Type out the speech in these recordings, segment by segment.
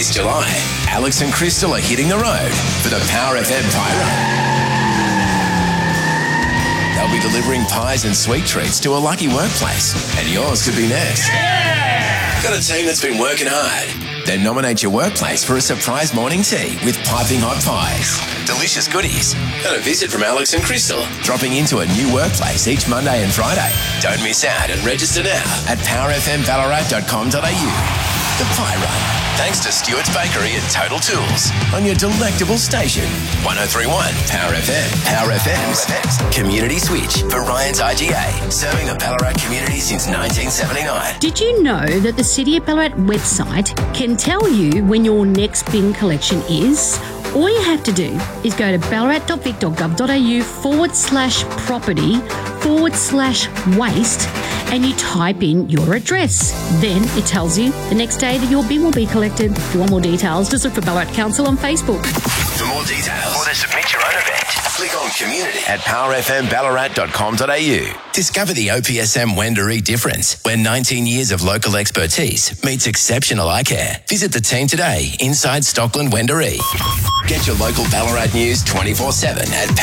This July, Alex and Crystal are hitting the road for the Power FM Pie Run. They'll be delivering pies and sweet treats to a lucky workplace, and yours could be next. Yeah! Got a team that's been working hard? Then nominate your workplace for a surprise morning tea with piping hot pies, delicious goodies, and a visit from Alex and Crystal, dropping into a new workplace each Monday and Friday. Don't miss out and register now at powerfmballarat.com.au. The Pie Run, thanks to Stewart's Bakery and Total Tools on your delectable station. 103.1 Power FM. Power FM's Community Switch for Ryan's IGA, serving the Ballarat community since 1979. Did you know that the City of Ballarat website can tell you when your next bin collection is? All you have to do is go to ballarat.vic.gov.au/property/waste and you type in your address. Then it tells you the next day that your bin will be collected. If you want more details, just look for Ballarat Council on Facebook. For more details or to submit your own event, click on community at powerfmballarat.com.au. Discover the OPSM Wendouree difference, where 19 years of local expertise meets exceptional eye care. Visit the team today inside Stockland Wendouree. Get your local Ballarat news 24/7 at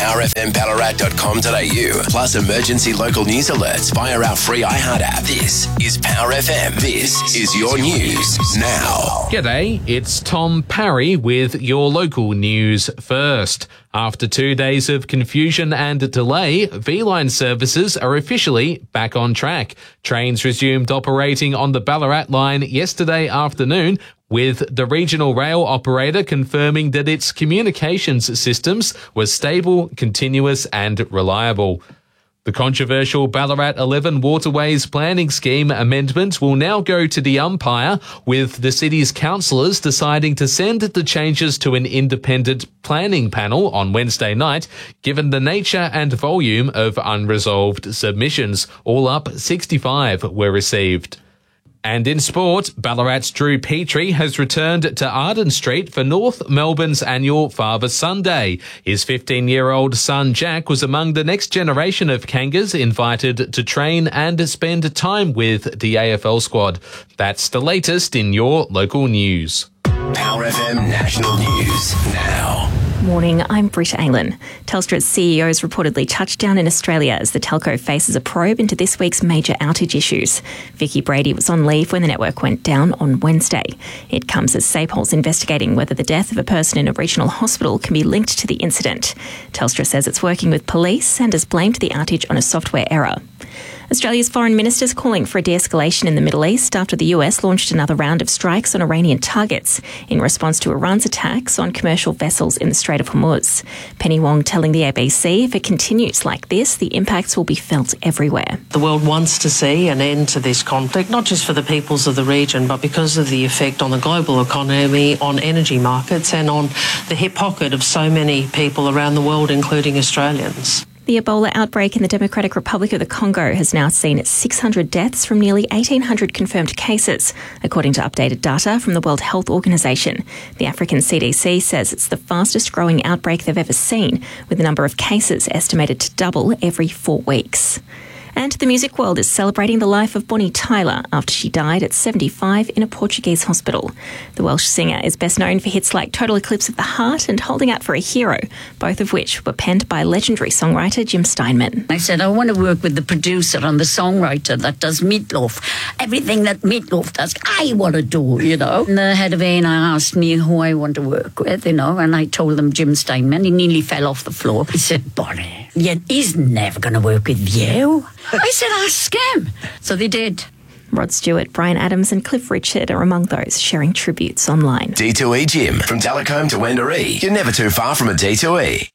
powerfmballarat.com.au. Plus emergency local news alerts via our free iHeart app. This is Power FM. This is your news now. G'day, it's Tom Parry with your local news first. After 2 days of confusion and delay, V-Line services are officially back on track. Trains resumed operating on the Ballarat line yesterday afternoon, with the regional rail operator confirming that its communications systems were stable, continuous and reliable. The controversial Ballarat 11 Waterways Planning Scheme amendment will now go to the umpire, with the city's councillors deciding to send the changes to an independent planning panel on Wednesday night, given the nature and volume of unresolved submissions. All up, 65 were received. And in sport, Ballarat's Drew Petrie has returned to Arden Street for North Melbourne's annual Father Sunday. His 15-year-old son Jack was among the next generation of Kangas invited to train and spend time with the AFL squad. That's the latest in your local news. Power FM National News now. Morning, I'm Britta Aylan. Telstra's CEO has reportedly touched down in Australia as the telco faces a probe into this week's major outage issues. Vicky Brady was on leave when the network went down on Wednesday. It comes as Sapol's investigating whether the death of a person in a regional hospital can be linked to the incident. Telstra says it's working with police and has blamed the outage on a software error. Australia's foreign minister's calling for a de-escalation in the Middle East after the US launched another round of strikes on Iranian targets in response to Iran's attacks on commercial vessels in the Strait of Hormuz. Penny Wong telling the ABC if it continues like this, the impacts will be felt everywhere. The world wants to see an end to this conflict, not just for the peoples of the region, but because of the effect on the global economy, on energy markets and on the hip pocket of so many people around the world, including Australians. The Ebola outbreak in the Democratic Republic of the Congo has now seen 600 deaths from nearly 1,800 confirmed cases, according to updated data from the World Health Organization. The African CDC says it's the fastest growing outbreak they've ever seen, with the number of cases estimated to double every 4 weeks. And the music world is celebrating the life of Bonnie Tyler after she died at 75 in a Portuguese hospital. The Welsh singer is best known for hits like Total Eclipse of the Heart and Holding Out for a Hero, both of which were penned by legendary songwriter Jim Steinman. I said, I want to work with the producer and the songwriter that does Meatloaf. Everything that Meatloaf does, I want to do, you know. And the head of A&R asked me who I want to work with, you know, and I told them Jim Steinman. He nearly fell off the floor. He said, Bonnie, he's never going to work with you. I said, ask him. So they did. Rod Stewart, Brian Adams and Cliff Richard are among those sharing tributes online. D2E Gym. From Telecombe to Wendouree. You're never too far from a D2E.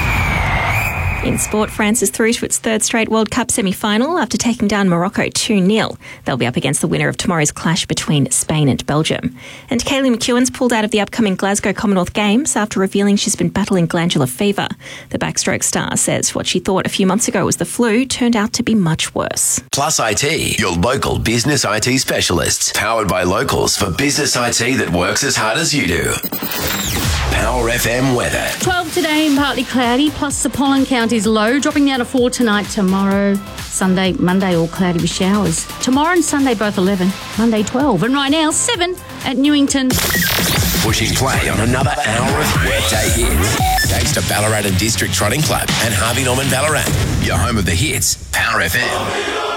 In sport, France is through to its third straight World Cup semi-final after taking down Morocco 2-0. They'll be up against the winner of tomorrow's clash between Spain and Belgium. And Kaylee McEwen's pulled out of the upcoming Glasgow Commonwealth Games after revealing she's been battling glandular fever. The backstroke star says what she thought a few months ago was the flu turned out to be much worse. Plus IT, your local business IT specialists. Powered by locals for business IT that works as hard as you do. Power FM weather. 12 today and partly cloudy, plus the pollen count is low, dropping down to 4 tonight, tomorrow, Sunday, Monday, all cloudy with showers. Tomorrow and Sunday, both 11, Monday 12, and right now 7 at Newington. pushing play on another hour of workday hits. Thanks to Ballarat and District Trotting Club and Harvey Norman Ballarat, your home of the hits, Power FM.